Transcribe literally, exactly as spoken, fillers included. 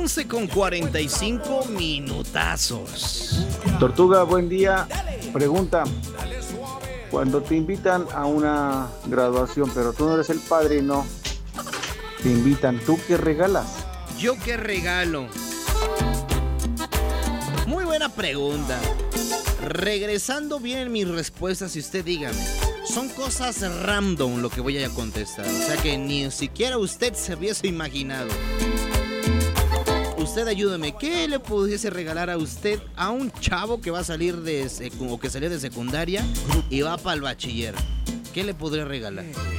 once con cuarenta y cinco minutazos. Tortuga, buen día. Pregunta, cuando te invitan a una graduación, pero tú no eres el padrino, te invitan, ¿tú qué regalas? ¿Yo qué regalo? Muy buena pregunta. Regresando bien mis respuestas, y usted dígame, son cosas random lo que voy a contestar, o sea que ni siquiera usted se hubiese imaginado. Usted ayúdeme, ¿qué le pudiese regalar a usted a un chavo que va a salir de secu- o que salió de secundaria y va para el bachiller? ¿Qué le podría regalar?